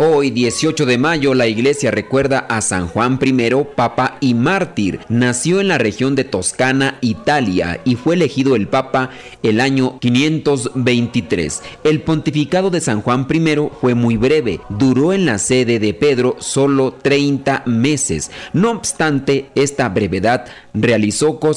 Hoy, 18 de mayo, la iglesia recuerda a San Juan I, papa y mártir. Nació en la región de Toscana, Italia, y fue elegido el papa el año 523. El pontificado de San Juan I fue muy breve, duró en la sede de Pedro solo 30 meses. No obstante, esta brevedad realizó cosas